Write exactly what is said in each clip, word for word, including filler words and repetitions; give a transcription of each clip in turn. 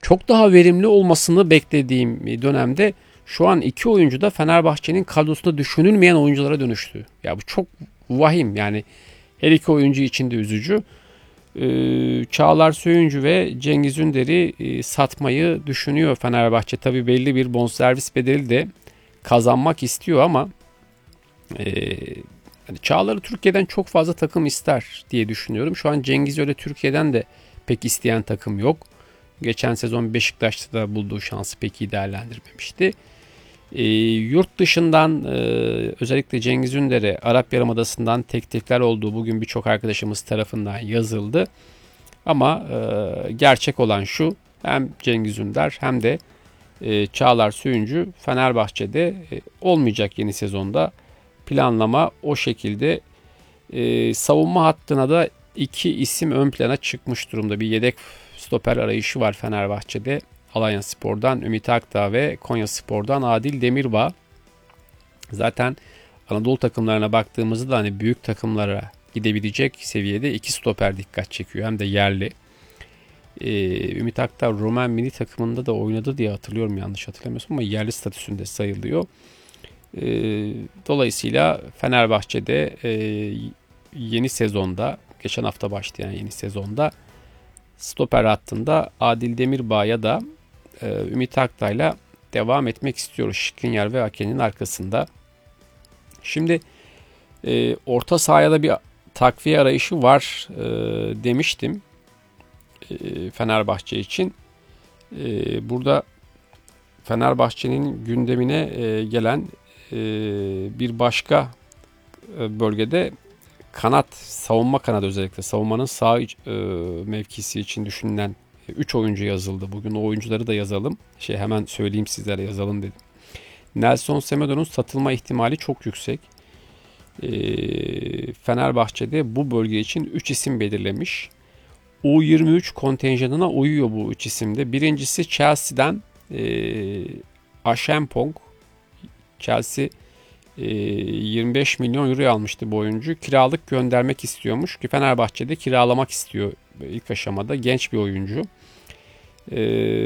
çok daha verimli olmasını beklediğim dönemde şu an iki oyuncu da Fenerbahçe'nin kadrosunda düşünülmeyen oyunculara dönüştü. Ya bu çok vahim, yani her iki oyuncu için de üzücü. Ee, Çağlar Söyüncü ve Cengiz Ünder'i e, satmayı düşünüyor Fenerbahçe. Tabii belli bir bonservis bedeli de kazanmak istiyor ama e, hani Çağlar'ı Türkiye'den çok fazla takım ister diye düşünüyorum. Şu an Cengiz öyle Türkiye'den de pek isteyen takım yok. Geçen sezon Beşiktaş'ta da bulduğu şansı pek iyi değerlendirmemişti. E, yurt dışından e, özellikle Cengiz Ünder'e Arap Yarımadası'ndan teklifler olduğu bugün birçok arkadaşımız tarafından yazıldı. Ama e, gerçek olan şu, hem Cengiz Ünder hem de e, Çağlar Söyüncü Fenerbahçe'de e, olmayacak yeni sezonda. Planlama o şekilde. E, savunma hattına da iki isim ön plana çıkmış durumda. Bir yedek stoper arayışı var Fenerbahçe'de. Alanyaspor'dan Ümit Akdağ ve Konyaspor'dan Adil Demirbağ. Zaten Anadolu takımlarına baktığımızda hani büyük takımlara gidebilecek seviyede iki stoper dikkat çekiyor. Hem de yerli. Ee, Ümit Akdağ Roman milli takımında da oynadı diye hatırlıyorum, yanlış hatırlamıyorsam, ama yerli statüsünde sayılıyor. Ee, dolayısıyla Fenerbahçe'de e, yeni sezonda, geçen hafta başlayan yeni sezonda stoper hattında Adil Demirbağ ya da e, Ümit Akdağ'la devam etmek istiyoruz. Skriniar ve Ake'nin arkasında. Şimdi e, orta sahaya da bir takviye arayışı var e, demiştim e, Fenerbahçe için. E, burada Fenerbahçe'nin gündemine e, gelen e, bir başka e, bölgede kanat, savunma kanadı, özellikle savunmanın sağ e, mevkisi için düşünülen üç oyuncu yazıldı. Bugün o oyuncuları da yazalım. Şey hemen söyleyeyim sizlere, yazalım dedim. Nelson Semedo'nun satılma ihtimali çok yüksek. E, Fenerbahçe'de bu bölge için üç isim belirlemiş. U yirmi üç kontenjanına uyuyor bu üç isimde. Birincisi Chelsea'den e, Aşempong. Chelsea e, yirmi beş milyon euro almıştı bu oyuncu. Kiralık göndermek istiyormuş ki Fenerbahçe'de kiralamak istiyor ilk aşamada. Genç bir oyuncu. E,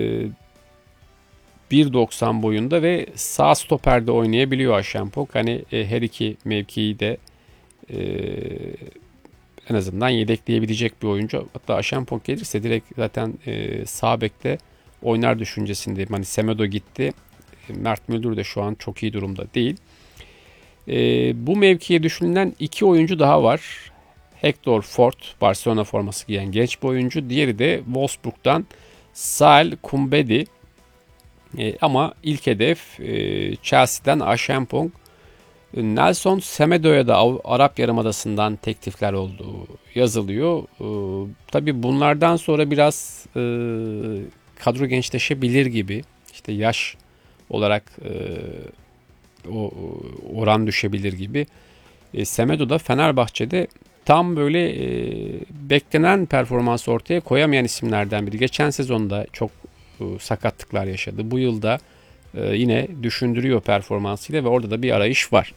bir doksan boyunda ve sağ stoperde oynayabiliyor Aşempong. Hani e, her iki mevkiyi de e, en azından yedekleyebilecek bir oyuncu. Hatta Aşempong gelirse direkt zaten e, sağ bekte oynar düşüncesindeyim. Hani Semedo gitti. Mert Müldür de şu an çok iyi durumda değil. E, bu mevkiye düşünülen iki oyuncu daha var. Hector Ford, Barcelona forması giyen genç bir oyuncu. Diğeri de Wolfsburg'dan Sael Kumbedi. E, ama ilk hedef e, Chelsea'den Aşempong. Nelson Semedo'ya da Arap Yarımadası'ndan teklifler olduğu yazılıyor. E, tabii bunlardan sonra biraz e, kadro gençleşebilir gibi. İşte yaş olarak e, o oran düşebilir gibi. E, Semedo da Fenerbahçe'de tam böyle e, beklenen performansı ortaya koyamayan isimlerden biri. Geçen sezonda çok e, sakatlıklar yaşadı. Bu yılda e, yine düşündürüyor performansıyla ve orada da bir arayış var.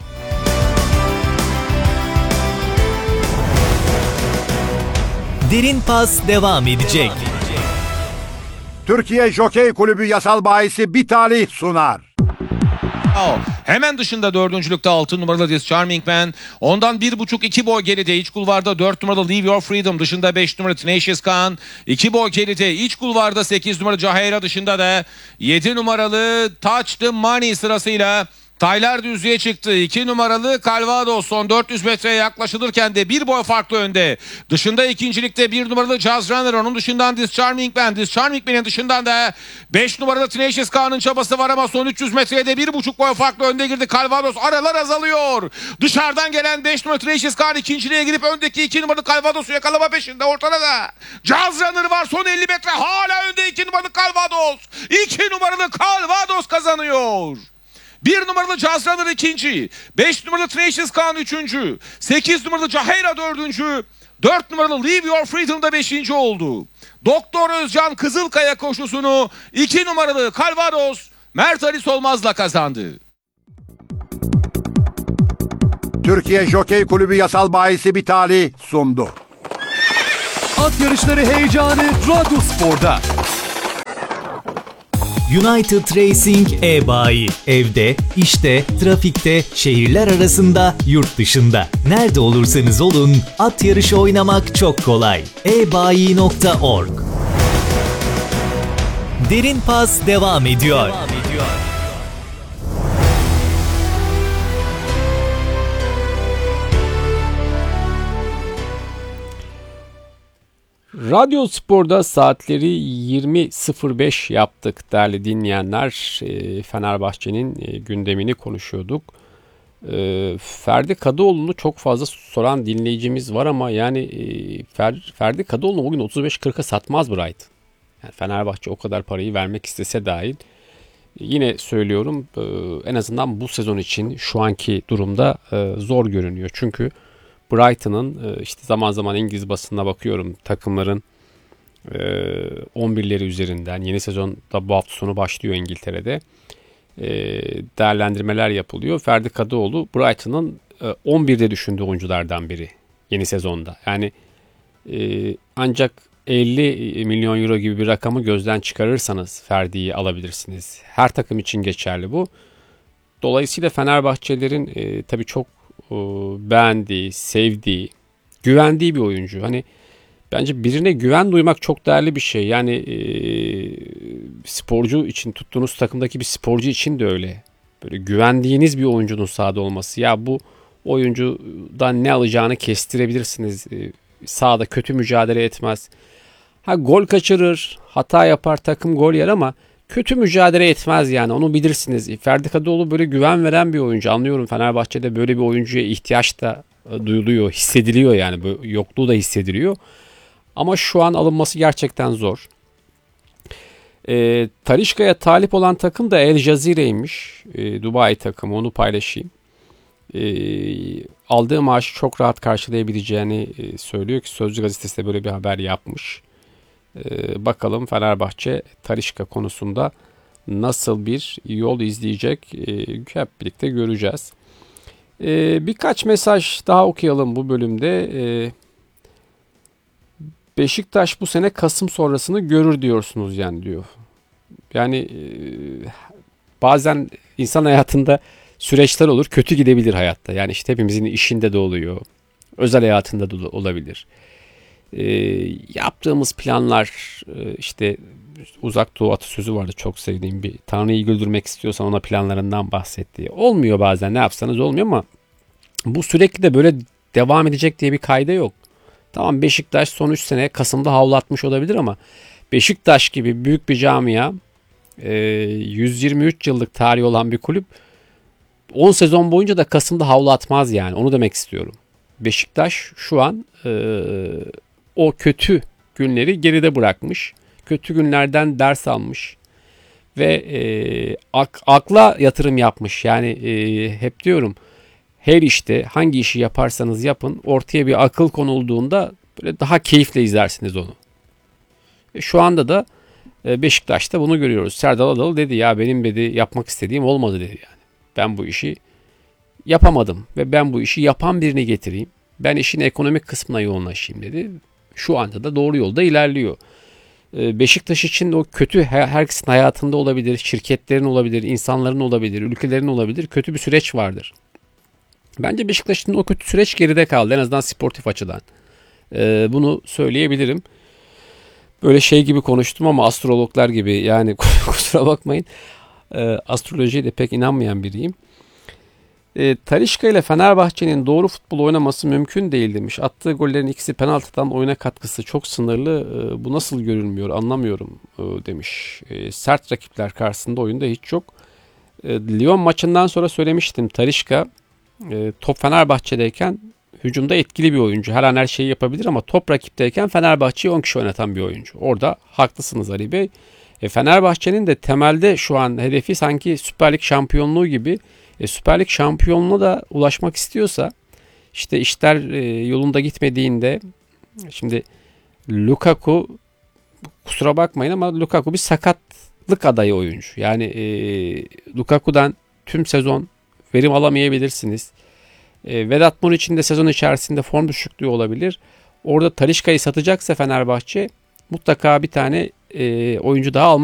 Derin Pas devam edecek. Türkiye Jokey Kulübü yasal bahisi Bitali sunar. Oh, hemen dışında dördüncülükte altı numaralı This Charming Man. Ondan bir buçuk iki boy geride iç kulvarda dört numaralı Leave Your Freedom, dışında beş numaralı Tenacious Khan. iki boy geride iç kulvarda sekiz numaralı Cahera, dışında da yedi numaralı Touch the Money sırasıyla Taylar düzlüğe çıktı. iki numaralı Calvados son dört yüz metreye yaklaşılırken de bir boy farklı önde. Dışında ikincilikte bir numaralı Jazz Runner. Onun dışından This Charming Man. This Charming Man'in dışından da beş numaralı Tenacious Khan'ın çabası var ama son üç yüz metreye de bir buçuk boy farklı önde girdi. Calvados, aralar azalıyor. Dışarıdan gelen beş numaralı Tenacious Khan ikinciliğe girip öndeki iki numaralı Calvados'u yakalama peşinde. Ortada da Jazz Runner var. Son elli metre hala önde iki numaralı Calvados. iki numaralı Calvados kazanıyor. bir numaralı Jazz Runner ikinci. beş numaralı Tenacious Khan üçüncü. sekiz numaralı Cahera dördüncü. dört numaralı Leave Your Freedom da beşinci oldu. Doktor Özcan Kızılkaya koşusunu iki numaralı Calvados Mert Ali Solmaz'la kazandı. Türkiye Jokey Kulübü yasal bahisi Bitali sundu. At yarışları heyecanı Radyo Spor'da. United Racing e-bayi. Evde, işte, trafikte, şehirler arasında, yurt dışında. Nerede olursanız olun, at yarışı oynamak çok kolay. e bayi nokta org. Derin Pas devam ediyor. Devam ediyor. Radyo Spor'da saatleri yirmi sıfır beş yaptık değerli dinleyenler. E, Fenerbahçe'nin e, gündemini konuşuyorduk. E, Ferdi Kadıoğlu'nu çok fazla soran dinleyicimiz var ama yani e, Fer, Ferdi Kadıoğlu'nu bugün otuz beş kırka satmaz Bright. Yani Fenerbahçe o kadar parayı vermek istese dahil. Yine söylüyorum e, en azından bu sezon için şu anki durumda e, zor görünüyor. Çünkü Brighton'ın işte zaman zaman İngiliz basınına bakıyorum takımların on birleri üzerinden yeni sezonda bu hafta sonu başlıyor İngiltere'de değerlendirmeler yapılıyor. Ferdi Kadıoğlu Brighton'ın on birde düşündüğü oyunculardan biri yeni sezonda. Yani ancak elli milyon euro gibi bir rakamı gözden çıkarırsanız Ferdi'yi alabilirsiniz. Her takım için geçerli bu. Dolayısıyla Fenerbahçelilerin e, tabii çok e, beğendiği, sevdiği, güvendiği bir oyuncu. Hani bence birine güven duymak çok değerli bir şey. Yani e, sporcu için, tuttuğunuz takımdaki bir sporcu için de öyle. Böyle güvendiğiniz bir oyuncunun sahada olması. Ya bu oyuncudan ne alacağını kestirebilirsiniz. E, sahada kötü mücadele etmez. Ha gol kaçırır, hata yapar, takım gol yer ama kötü mücadele etmez yani, onu bilirsiniz. Ferdi Kadıoğlu böyle güven veren bir oyuncu. Anlıyorum, Fenerbahçe'de böyle bir oyuncuya ihtiyaç da duyuluyor, hissediliyor yani. Böyle yokluğu da hissediliyor. Ama şu an alınması gerçekten zor. E, Talisca'ya talip olan takım da El Jazire'ymiş. E, Dubai takımı, onu paylaşayım. E, aldığı maaşı çok rahat karşılayabileceğini e, söylüyor ki Sözcü gazetesi de böyle bir haber yapmış. Ee, bakalım Fenerbahçe Talisca konusunda nasıl bir yol izleyecek, ee, hep birlikte göreceğiz. Ee, birkaç mesaj daha okuyalım bu bölümde. Ee, Beşiktaş bu sene Kasım sonrasını görür diyorsunuz yani diyor. Yani e, bazen insan hayatında süreçler olur, kötü gidebilir hayatta. Yani işte hepimizin işinde de oluyor, özel hayatında da olabilir. E, yaptığımız planlar e, işte Uzak Doğu atasözü vardı, çok sevdiğim bir. Tanrı'yı güldürmek istiyorsan ona planlarından bahsetti. Olmuyor bazen, ne yapsanız olmuyor ama bu sürekli de böyle devam edecek diye bir kayda yok. Tamam, Beşiktaş son üç sene Kasım'da havlatmış olabilir ama Beşiktaş gibi büyük bir camia, e, yüz yirmi üç yıllık tarihi olan bir kulüp on sezon boyunca da Kasım'da havlatmaz yani, onu demek istiyorum. Beşiktaş şu an e, o kötü günleri geride bırakmış. Kötü günlerden ders almış. Ve e, ak, akla yatırım yapmış. Yani e, hep diyorum, her işte hangi işi yaparsanız yapın, ortaya bir akıl konulduğunda böyle daha keyifle izlersiniz onu. E, şu anda da e, Beşiktaş'ta bunu görüyoruz. Serdal Adalı dedi ya, benim dedi yapmak istediğim olmadı dedi yani. Ben bu işi yapamadım ve ben bu işi yapan birini getireyim. Ben işin ekonomik kısmına yoğunlaşayım dedi. Şu anda da doğru yolda ilerliyor. Beşiktaş için o kötü, herkesin hayatında olabilir, şirketlerin olabilir, insanların olabilir, ülkelerin olabilir, kötü bir süreç vardır. Bence Beşiktaş'ın o kötü süreç geride kaldı, en azından sportif açıdan. Bunu söyleyebilirim. Böyle şey gibi konuştum ama astrologlar gibi, yani kusura bakmayın. Astrolojiye de pek inanmayan biriyim. E, Talisca ile Fenerbahçe'nin doğru futbol oynaması mümkün değil demiş. Attığı gollerin ikisi penaltıdan, oyuna katkısı çok sınırlı. E, bu nasıl görülmüyor anlamıyorum e, demiş. E, sert rakipler karşısında oyunda hiç yok. E, Lyon maçından sonra söylemiştim. Talisca e, top Fenerbahçe'deyken hücumda etkili bir oyuncu. Her an her şeyi yapabilir ama top rakipteyken Fenerbahçe'yi on kişi oynatan bir oyuncu. Orada haklısınız Ali Bey. E, Fenerbahçe'nin de temelde şu an hedefi sanki Süper Lig şampiyonluğu gibi. E, Süper Lig şampiyonluğuna da ulaşmak istiyorsa, işte işler e, yolunda gitmediğinde, şimdi Lukaku, kusura bakmayın ama Lukaku bir sakatlık adayı oyuncu. Yani e, Lukaku'dan tüm sezon verim alamayabilirsiniz. E, Vedat Muriç'in de sezon içerisinde form düşüklüğü olabilir. Orada Talisca'yı satacaksa Fenerbahçe mutlaka bir tane e, oyuncu daha almak